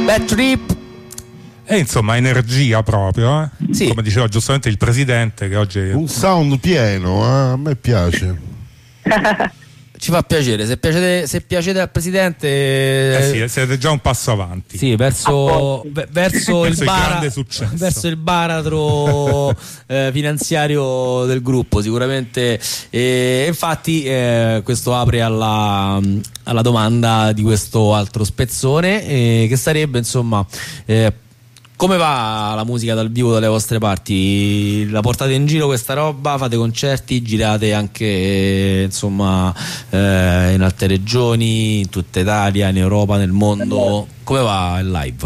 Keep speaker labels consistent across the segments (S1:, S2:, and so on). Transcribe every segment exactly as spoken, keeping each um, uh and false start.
S1: Bad Trip.
S2: E insomma energia proprio, eh?
S1: Sì.
S2: Come diceva giustamente il presidente, che oggi
S3: un sound pieno, eh? A me piace.
S1: Ci fa piacere, se piacete, se piacete al presidente,
S2: eh sì, siete già un passo avanti.
S1: Sì, verso,
S2: ah,
S1: verso, verso il,
S2: il
S1: bara,
S2: grande successo,
S1: verso il baratro eh, finanziario del gruppo, sicuramente. E infatti eh, questo apre alla, alla domanda di questo altro spezzone, eh, che sarebbe insomma. Eh, Come va la musica dal vivo dalle vostre parti? La portate in giro questa roba? Fate concerti? Girate anche eh, insomma eh, in altre regioni, in tutta Italia, in Europa, nel mondo? Come va il live?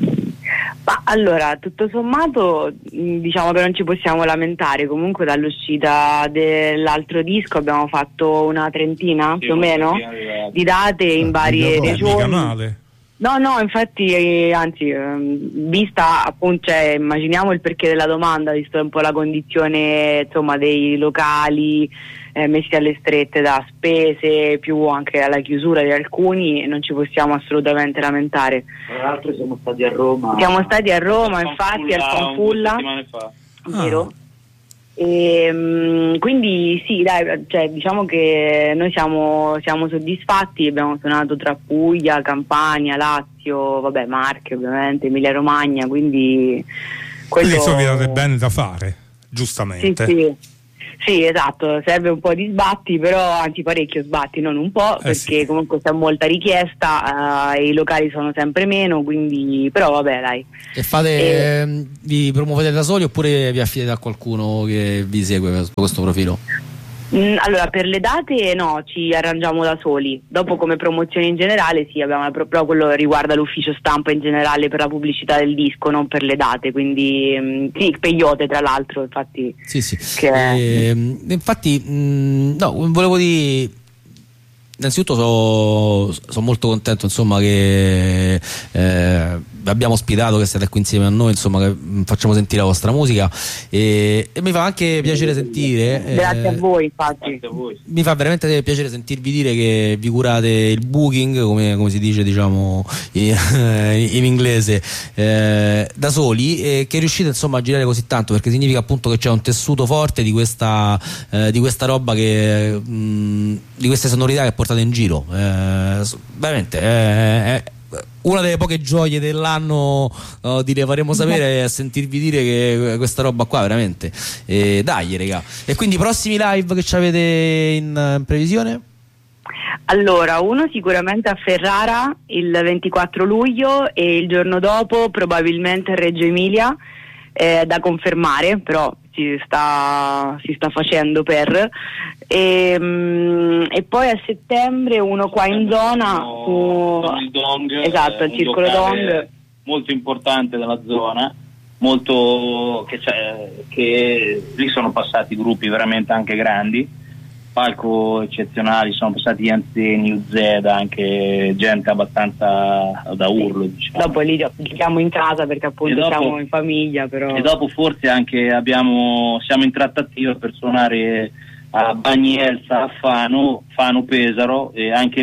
S4: Ma allora, tutto sommato diciamo che non ci possiamo lamentare. Comunque dall'uscita dell'altro disco abbiamo fatto una trentina sì, più o meno di date in varie regioni. No, no, infatti, eh, anzi, eh, vista appunto, cioè, immaginiamo il perché della domanda, visto un po' la condizione insomma dei locali eh, messi alle strette da spese, più anche alla chiusura di alcuni, non ci possiamo assolutamente lamentare.
S5: Tra l'altro siamo stati a Roma.
S4: Siamo stati a Roma, infatti, al Fanfulla, vero? E, um, quindi sì, dai, cioè, diciamo che noi siamo, siamo soddisfatti. Abbiamo suonato tra Puglia, Campania, Lazio, vabbè, Marche ovviamente, Emilia Romagna, quindi quello...
S2: quindi insomma vi date bene da fare, giustamente.
S4: Sì, sì. Sì, esatto, serve un po' di sbatti, però anzi parecchio sbatti, non un po',
S2: eh
S4: perché
S2: sì.
S4: comunque c'è molta richiesta, uh, i locali sono sempre meno, quindi però vabbè, dai.
S1: E fate e... vi promuovete da soli oppure vi affidate a qualcuno che vi segue su questo profilo?
S4: Mm, allora, per le date no, ci arrangiamo da soli. Dopo come promozione in generale sì, abbiamo però quello riguarda l'ufficio stampa in generale per la pubblicità del disco, non per le date, quindi mm, sì, peyote tra l'altro, infatti.
S1: Sì, sì.
S4: Che...
S1: E, infatti, mh, no, volevo dire... Innanzitutto sono so molto contento insomma che eh, abbiamo ospitato, che siete qui insieme a noi, insomma che facciamo sentire la vostra musica e, e mi fa anche piacere sentire
S4: grazie
S1: eh,
S4: a voi infatti
S5: a voi.
S1: Mi fa veramente piacere sentirvi dire che vi curate il booking, come, come si dice diciamo in, in inglese, eh, da soli, e che riuscite insomma a girare così tanto, perché significa appunto che c'è un tessuto forte di questa, eh, di questa roba che mh, di queste sonorità che portate in giro, eh, veramente è, è una delle poche gioie dell'anno, uh, di le faremo sapere, è sentirvi dire che questa roba qua veramente eh, dai raga. E quindi prossimi live che ci avete in, in previsione?
S4: Allora, uno sicuramente a Ferrara il ventiquattro luglio e il giorno dopo probabilmente a Reggio Emilia, eh, da confermare, però si sta, si sta facendo per e, um, e poi a settembre uno qua in zona
S5: su il Dong,
S4: esatto, il Circolo Dong,
S5: molto importante della zona, molto che, c'è, che lì sono passati gruppi veramente anche grandi, palco eccezionali, sono passati Anzeni, U Z, anche gente abbastanza da urlo, diciamo.
S4: Dopo lì giochiamo in casa perché appunto dopo, siamo in famiglia, però.
S5: E dopo forse anche abbiamo siamo in trattativa per suonare a Bagnelsa, a Fano, Fano Pesaro, e anche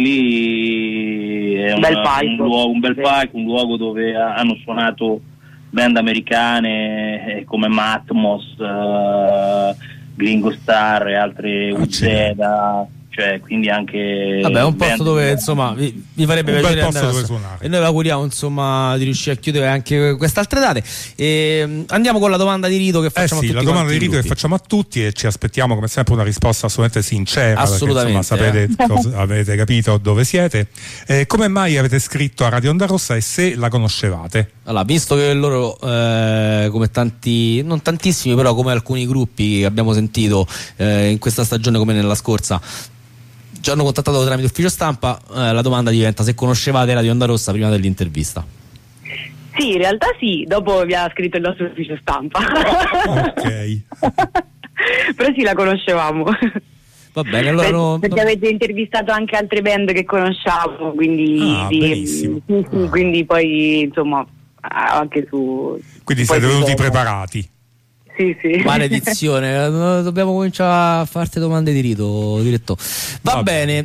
S5: lì è un
S4: bel
S5: un,
S4: palco,
S5: luogo, un bel
S4: sì.
S5: palco, un luogo dove hanno suonato band americane eh, come Matmos, uh, Gringo Star e altre U Z, cioè quindi anche
S1: vabbè, è un posto dove insomma vi, vi farebbe
S2: un
S1: piacere
S2: bel posto
S1: andare
S2: dove
S1: a
S2: suonare.
S1: E noi vi auguriamo insomma di riuscire a chiudere anche queste altre date. E andiamo con la domanda di rito che facciamo
S2: eh sì,
S1: a tutti
S2: la domanda di rito
S1: gruppi.
S2: che facciamo a tutti, e ci aspettiamo come sempre una risposta assolutamente sincera,
S1: assolutamente,
S2: perché insomma sapete
S1: eh.
S2: cosa, avete capito dove siete. Eh, come mai avete scritto a Radio Onda Rossa e se la conoscevate?
S1: Allora, visto che loro eh, come tanti, non tantissimi, però come alcuni gruppi che abbiamo sentito eh, in questa stagione come nella scorsa, ci hanno contattato tramite ufficio stampa, eh, la domanda diventa se conoscevate Radio Onda Rossa prima dell'intervista.
S4: Sì, in realtà sì, dopo vi ha scritto il nostro ufficio stampa.
S2: Ok.
S4: Però sì, la conoscevamo.
S1: Va bene, allora
S4: perché,
S1: no,
S4: perché
S1: no.
S4: avete intervistato anche altre band che conosciamo, quindi
S2: Ah,
S4: sì,
S2: benissimo.
S4: sì, sì, quindi poi insomma anche su
S2: Quindi
S4: poi
S2: siete venuti
S4: su-
S2: preparati.
S4: Sì, sì.
S1: Maledizione, dobbiamo cominciare a farti domande di rito, direttore. Va, Va bene,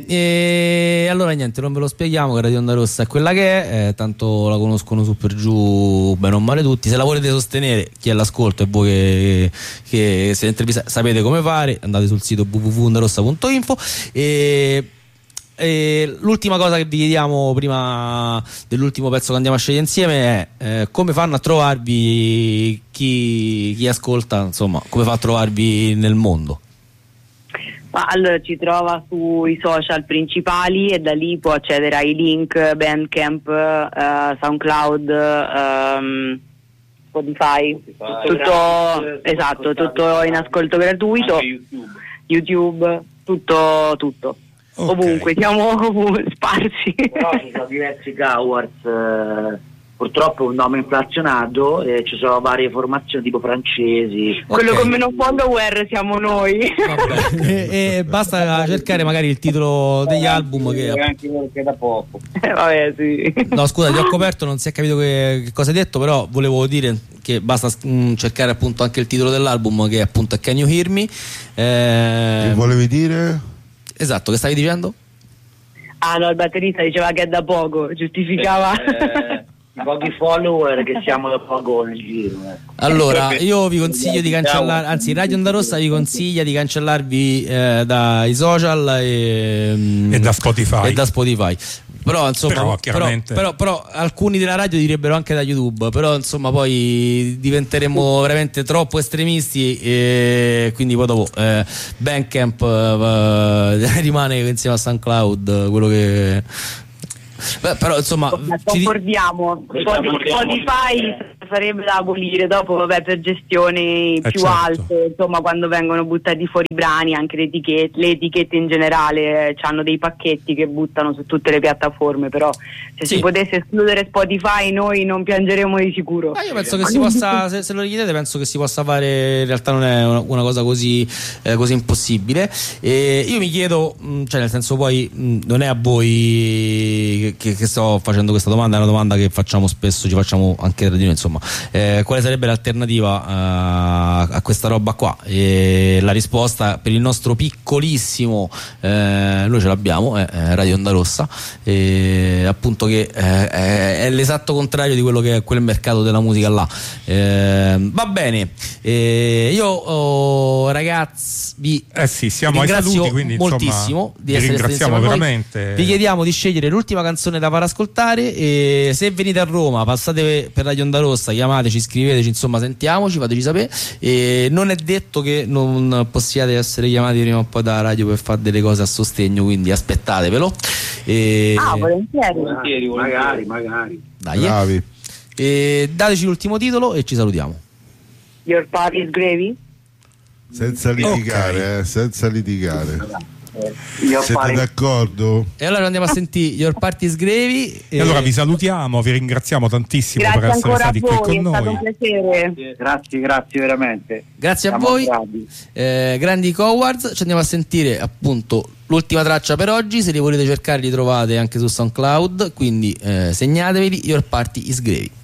S1: e allora niente, non ve lo spieghiamo che Radio Onda Rossa è quella che è, eh, tanto la conoscono su per giù bene o male tutti. Se la volete sostenere, chi è all'ascolto e voi che, che siete intervistati sapete come fare, andate sul sito w w w punto onda rossa punto info. E E l'ultima cosa che vi chiediamo prima dell'ultimo pezzo che andiamo a scegliere insieme è eh, come fanno a trovarvi chi, chi ascolta, insomma, come fa a trovarvi nel mondo?
S4: Ma allora ci trova sui social principali e da lì può accedere ai link Bandcamp, uh, SoundCloud, um, Spotify, Spotify, tutto, esatto, tutto in ascolto gratuito, YouTube. YouTube, tutto, tutto. Okay. Ovunque, siamo sparsi.
S6: Però ci sono diversi Cowards, eh, purtroppo è un nome inflazionato, e ci sono varie formazioni tipo francesi.
S4: Okay. Quello con meno follower siamo noi.
S1: e, e basta cercare magari il titolo degli album che
S5: è anche perché da poco.
S4: Eh, vabbè, sì.
S1: No, scusa, ti ho coperto, non si è capito che, che cosa hai detto, però volevo dire che basta mh, cercare appunto anche il titolo dell'album, che appunto è Can You Hear Me? Eh,
S3: che volevi dire?
S1: Esatto, che stavi dicendo?
S4: Ah no, il batterista diceva che è da poco, giustificava.
S6: Eh, i pochi follower che siamo da poco nel giro. Eh.
S1: Allora, io vi consiglio di cancellare, anzi Radio Onda Rossa vi consiglia di cancellarvi eh, dai social e,
S2: e da Spotify.
S1: E da Spotify. Però insomma,
S2: però, chiaramente...
S1: però, però, però alcuni della radio direbbero anche da YouTube, però insomma poi diventeremo veramente troppo estremisti e quindi poi dopo eh, Bandcamp eh, rimane insieme a SoundCloud quello che... Beh, però insomma
S4: concordiamo, Spotify sarebbe da abolire dopo, vabbè, per gestioni
S2: eh
S4: più
S2: certo.
S4: alte, insomma, quando vengono buttati fuori i brani, anche le etichette, le etichette in generale eh, hanno dei pacchetti che buttano su tutte le piattaforme, però se
S1: sì.
S4: si potesse escludere Spotify noi non piangeremo di sicuro.
S1: Ma io penso che si possa, se, se lo richiedete penso che si possa fare, in realtà non è una, una cosa così, eh, così impossibile. E io mi chiedo, mh, cioè nel senso poi mh, non è a voi che, che sto facendo questa domanda, è una domanda che facciamo spesso, ci facciamo anche da radio, insomma, eh, quale sarebbe l'alternativa uh, a questa roba qua? E la risposta per il nostro piccolissimo, eh, noi ce l'abbiamo, è, è Radio Onda Rossa, e appunto che eh, è, è l'esatto contrario di quello che è quel mercato della musica là. Eh, va bene, eh, io oh, ragazzi vi
S2: eh sì, siamo ai
S1: ringrazio
S2: saluti, quindi
S1: moltissimo
S2: insomma,
S1: di essere stati
S2: ringraziamo
S1: insieme a noi.
S2: veramente.
S1: Vi chiediamo di scegliere l'ultima canzone da far ascoltare e se venite a Roma passate per Radio Onda Rossa, chiamateci, scriveteci, insomma sentiamoci, fateci sapere, e non è detto che non possiate essere chiamati prima o poi da radio per fare delle cose a sostegno, quindi aspettatevelo. E...
S4: ah, volentieri,
S5: volentieri, volentieri.
S6: Magari, magari.
S1: Dai,
S3: Bravi.
S1: eh. E dateci l'ultimo titolo e ci salutiamo.
S4: Your Party is Gravy?
S3: Senza litigare,
S2: Okay.
S3: eh, senza litigare.
S6: Io
S3: Siete
S6: pare...
S3: d'accordo?
S1: E allora andiamo a sentire Your Party is Gravy.
S2: E, e allora vi salutiamo, vi ringraziamo tantissimo
S4: Grazie
S2: per essere
S4: ancora
S2: stati
S4: a
S2: qui
S4: voi,
S2: con
S4: è stato
S2: noi.
S4: un piacere.
S6: Grazie, grazie veramente.
S1: Grazie
S6: Siamo
S1: a voi,
S6: bravi.
S1: eh, grandi Cowards. Ci andiamo a sentire appunto l'ultima traccia per oggi. Se li volete cercare li trovate anche su SoundCloud, quindi eh, segnatevi. Your Party is Gravy.